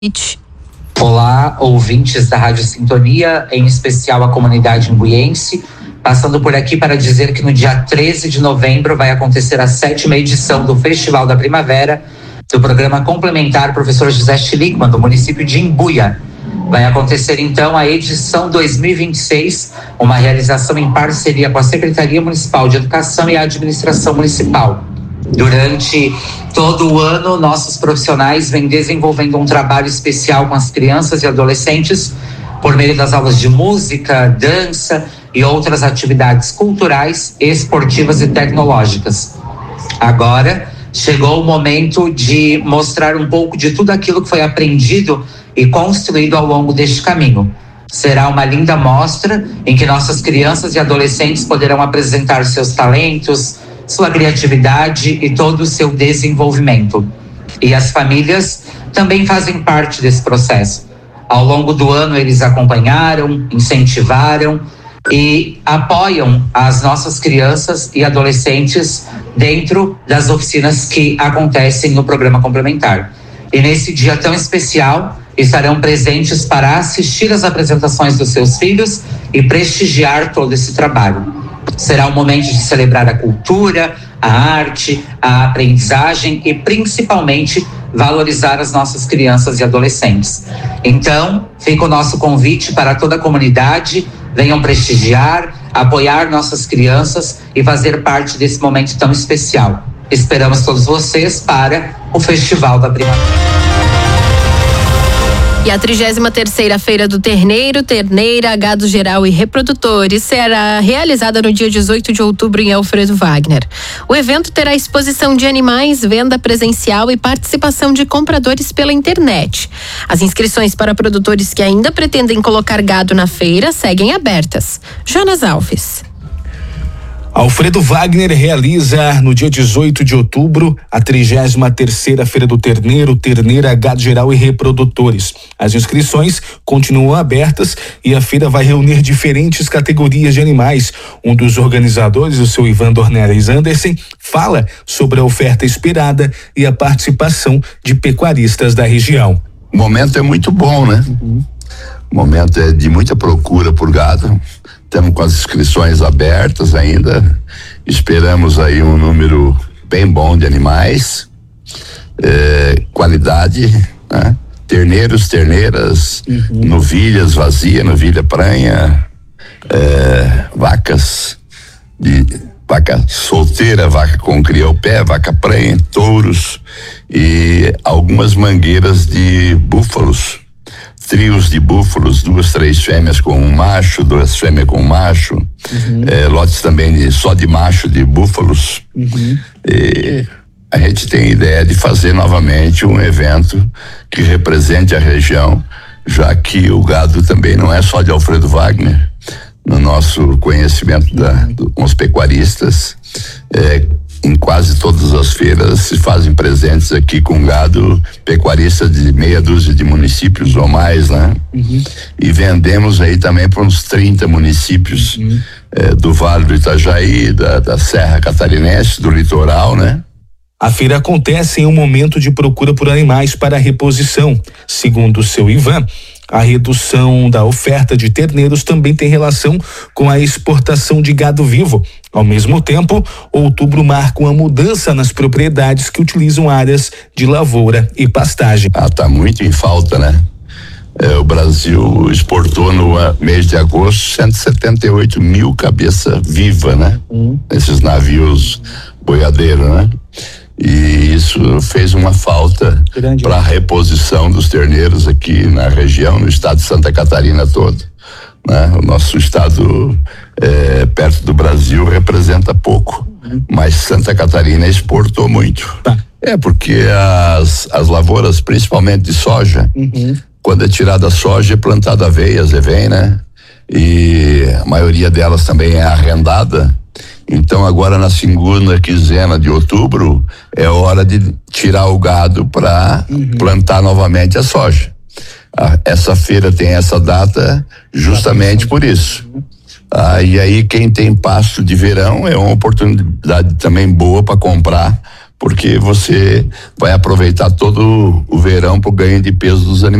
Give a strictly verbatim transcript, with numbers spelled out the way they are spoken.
Olá, ouvintes da Rádio Sintonia, em especial a comunidade imbuiense, passando por aqui para dizer que no dia treze de novembro vai acontecer a sétima edição do Festival da Primavera do programa complementar Professor José Schlickmann, do município de Imbuia. Vai acontecer então a edição dois mil e vinte e seis, uma realização em parceria com a Secretaria Municipal de Educação e a Administração Municipal. Durante todo o ano, nossos profissionais vêm desenvolvendo um trabalho especial com as crianças e adolescentes por meio das aulas de música, dança e outras atividades culturais, esportivas e tecnológicas. Agora, chegou o momento de mostrar um pouco de tudo aquilo que foi aprendido e construído ao longo deste caminho. Será uma linda mostra em que nossas crianças e adolescentes poderão apresentar seus talentos, sua criatividade e todo o seu desenvolvimento. E as famílias também fazem parte desse processo. Ao longo do ano eles acompanharam, incentivaram e apoiam as nossas crianças e adolescentes dentro das oficinas que acontecem no programa complementar. E nesse dia tão especial, estarão presentes para assistir às apresentações dos seus filhos e prestigiar todo esse trabalho. Será um momento de celebrar a cultura, a arte, a aprendizagem e principalmente valorizar as nossas crianças e adolescentes. Então, fica o nosso convite para toda a comunidade, venham prestigiar, apoiar nossas crianças e fazer parte desse momento tão especial. Esperamos todos vocês para o Festival da Primavera. E a trigésima terceira Feira do Terneiro, Terneira, Gado Geral e Reprodutores será realizada no dia dezoito de outubro em Alfredo Wagner. O evento terá exposição de animais, venda presencial e participação de compradores pela internet. As inscrições para produtores que ainda pretendem colocar gado na feira seguem abertas. Jonas Alves. Alfredo Wagner realiza no dia dezoito de outubro a trigésima terceira Feira do Terneiro, Terneira, Gado Geral e Reprodutores. As inscrições continuam abertas e a feira vai reunir diferentes categorias de animais. Um dos organizadores, o seu Ivan Dornelles Anderson, fala sobre a oferta esperada e a participação de pecuaristas da região. O momento é muito bom, né? Uhum. O momento é de muita procura por gado. Estamos com as inscrições abertas ainda. Esperamos aí um número bem bom de animais, é, qualidade, né? Terneiros, terneiras, uhum. Novilhas vazia, novilha pranha, é, vacas de vaca solteira, vaca com cria ao pé, vaca pranha, touros e algumas mangueiras de búfalos. Trios de búfalos, duas, três fêmeas com um macho, duas fêmeas com um macho, uhum. é, lotes também de, só de macho de búfalos. Uhum. E a gente tem ideia de fazer novamente um evento que represente a região, já que o gado também não é só de Alfredo Wagner. No nosso conhecimento da, do, com os pecuaristas, é, em quase todas as feiras se fazem presentes aqui com gado pecuarista de meia dúzia de municípios ou mais, né? Uhum. E vendemos aí também para uns trinta municípios, uhum. eh, do Vale do Itajaí, da, da Serra Catarinense, do litoral, né? A feira acontece em um momento de procura por animais para reposição. Segundo o seu Ivan, a redução da oferta de terneiros também tem relação com a exportação de gado vivo. Ao mesmo tempo, outubro marca uma mudança nas propriedades que utilizam áreas de lavoura e pastagem. Ah, tá muito em falta, né? É, o Brasil exportou no uh, mês de agosto cento e setenta e oito mil cabeça viva, né? Hum. Esses navios boiadeiros, né? E isso fez uma falta para a reposição dos terneiros aqui na região, no estado de Santa Catarina todo, né? O nosso estado, é, perto do Brasil, representa pouco, uhum. mas Santa Catarina exportou muito. Tá. É porque as, as lavouras, principalmente de soja, uhum. quando é tirada a soja, é plantada aveia, vem, né? E a maioria delas também é arrendada. Então agora na segunda quinzena de outubro é hora de tirar o gado para uhum. plantar novamente a soja. Ah, essa feira tem essa data justamente por isso. Ah, e aí quem tem pasto de verão é uma oportunidade também boa para comprar porque você vai aproveitar todo o verão para o ganho de peso dos animais.